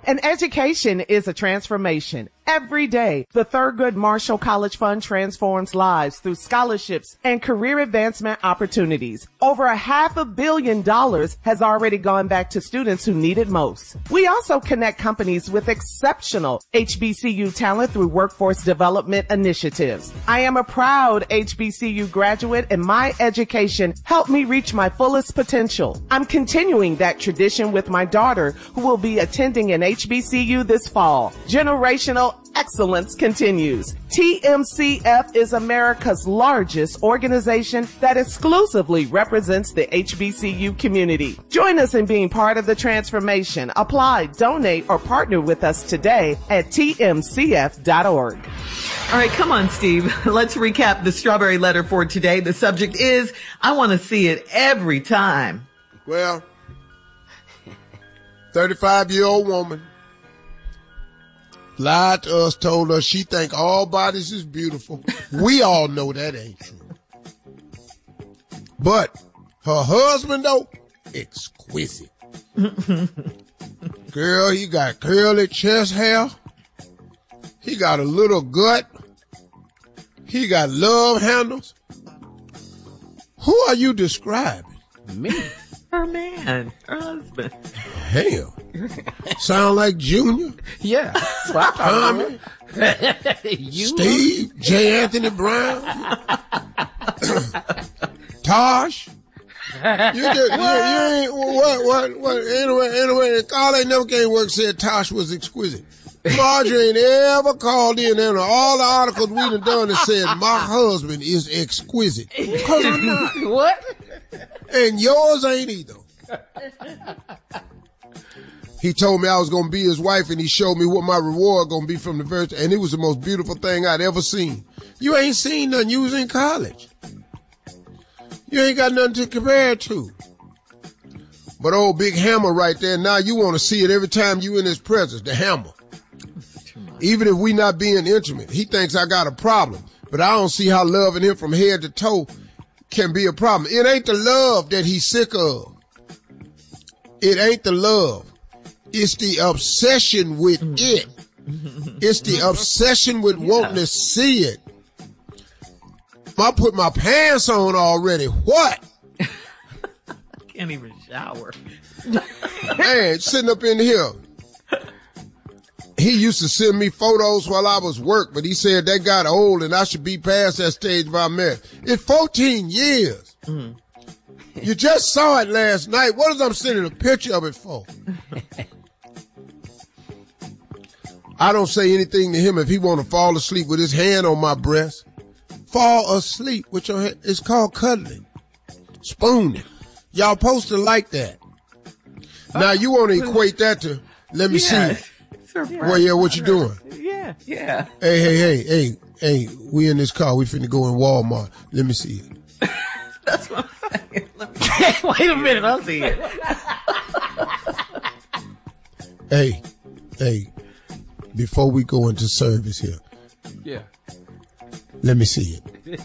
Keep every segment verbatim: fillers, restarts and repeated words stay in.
An education is a transformation. Every day, the Thurgood Marshall College Fund transforms lives through scholarships and career advancement opportunities. Over a half a billion dollars has already gone back to students who need it most. We also connect companies with exceptional H B C U talent through workforce development initiatives. I am a proud H B C U graduate, and my education helped me reach my fullest potential. I'm continuing that tradition with my daughter, who will be attending an H B C U this fall. Generational excellence continues. T M C F is America's largest organization that exclusively represents the H B C U community. Join us in being part of the transformation. Apply, donate, or partner with us today at T M C F dot org. All right, come on, Steve. Let's recap the strawberry letter for today. The subject is, I want to see it every time. Well, thirty-five-year-old woman lied to us, told us she think all bodies is beautiful. We all know that ain't true. But her husband, though, exquisite. Girl, he got curly chest hair. He got a little gut. He got love handles. Who are you describing? Me. Her man, her husband. Hell. Sound like Junior? Yeah. That's what I'm Tommy? You? Steve? J. Anthony Brown? Tosh? You, just, you, you ain't, what, what, what, anyway, anyway, all they never came work said Tosh was exquisite. Marjorie ain't ever called in, and all the articles we done done and said, my husband is exquisite. Cause I'm not. What? And yours ain't either. He told me I was going to be his wife, and he showed me what my reward going to be from the first, and it was the most beautiful thing I'd ever seen. You ain't seen nothing. You was in college. You ain't got nothing to compare it to. But old Big Hammer right there, now you want to see it every time you in his presence, the hammer. Even if we not being intimate, he thinks I got a problem. But I don't see how loving him from head to toe can be a problem. It ain't the love that he's sick of. It ain't the love. It's the obsession with it. It's the obsession with yeah. wanting to see it. I put my pants on already. What? Can't even shower. Man, sitting up in here. He used to send me photos while I was work, but he said that got old and I should be past that stage of our marriage. It's fourteen years. Mm. You just saw it last night. What is I'm sending a picture of it for? I don't say anything to him if he want to fall asleep with his hand on my breast. Fall asleep with your hand. It's called cuddling. Spooning. Y'all supposed to like that. Now you want to equate that to, let me yeah. see. Well, yeah, what you doing? Yeah, yeah. Hey, hey, hey, hey, hey, we in this car. We finna go in Walmart. Let me see it. That's what I'm saying. Let me Wait a minute, I'll see it. Hey, hey, before we go into service here. Yeah. Let me see it.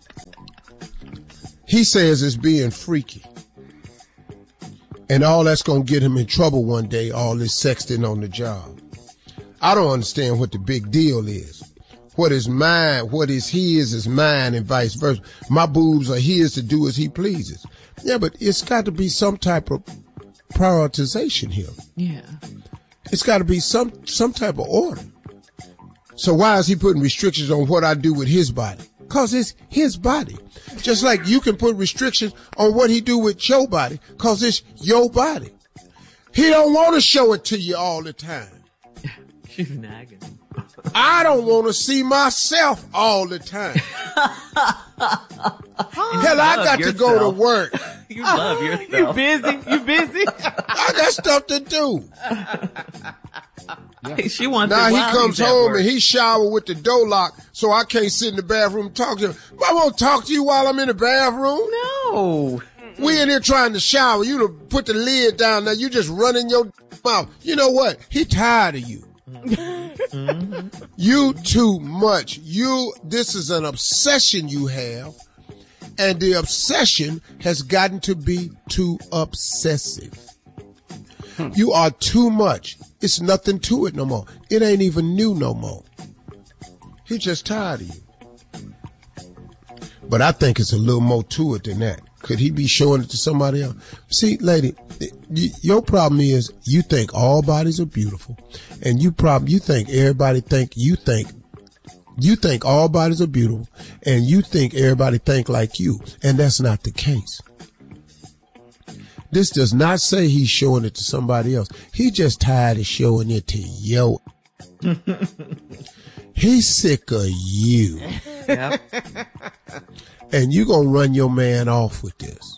He says it's being freaky. And all that's gonna get him in trouble one day, all this sexting on the job. I don't understand what the big deal is. What is mine, what is his is mine, and vice versa. My boobs are his to do as he pleases. Yeah, but it's got to be some type of prioritization here. Yeah. It's got to be some some type of order. So why is he putting restrictions on what I do with his body? Because it's his body. Just like you can put restrictions on what he do with your body, because it's your body. He don't want to show it to you all the time. She's nagging. I don't want to see myself all the time. Hell, I got yourself. to go to work. You love yourself. You busy? You busy? I got stuff to do. Yeah. She wants now he comes home and he shower with the door locked, so I can't sit in the bathroom and talk to him. I won't talk to you while I'm in the bathroom. No. We in here trying to shower. You to put the lid down. Now you just running your mouth. You know what? He tired of you. Mm-hmm. You too much. You, this is an obsession you have, and the obsession has gotten to be too obsessive. Hmm. You are too much. It's nothing to it no more. It ain't even new no more. He just tired of you. But I think it's a little more to it than that. Could he be showing it to somebody else? See, lady, your problem is you think all bodies are beautiful, and you prob you think everybody think you think you think all bodies are beautiful, and you think everybody think like you, and that's not the case. This does not say he's showing it to somebody else. He just tired of showing it to you. He's sick of you. Yep. And you gonna run your man off with this.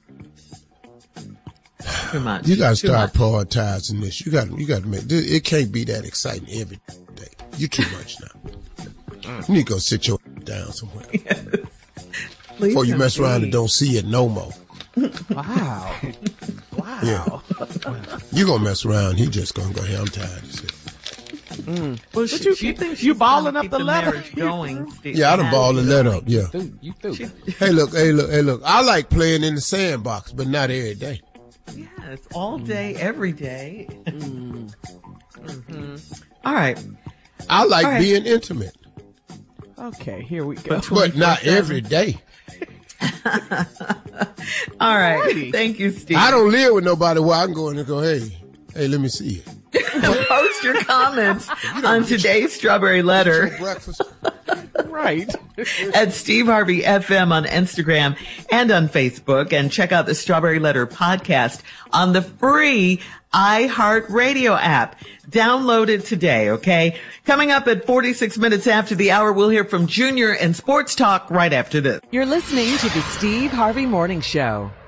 Too much. You gotta Too start much. prioritizing this. You gotta, you gotta make this. It can't be that exciting every day. You're too much now. You need to go sit your down somewhere. Yes. Before you mess around indeed. and don't see it no more. Wow. Wow. Yeah. You gonna mess around. He just gonna go, hey, I'm tired of this. Well, But she, you- she thinks you she's balling trying to up keep the letter. marriage going. Steve. Yeah, I done She balled the has let to. up. Yeah. Dude, you threw. Hey, look, hey, look, hey, look. I like playing in the sandbox, but not every day. Yes, all day, every day. Mm-hmm. All right. I like All right. being intimate, Okay, here we go. but not every day. All right. Alrighty. Thank you, Steve. I don't live with nobody where I can go in and go, hey, hey, let me see it. Post your comments on today's Strawberry Letter Breakfast. Right. at Steve Harvey F M on Instagram and on Facebook, and check out the Strawberry Letter podcast on the free iHeartRadio app. Download it today, okay? Coming up at forty-six minutes after the hour, we'll hear from Junior and Sports Talk right after this. You're listening to the Steve Harvey Morning Show.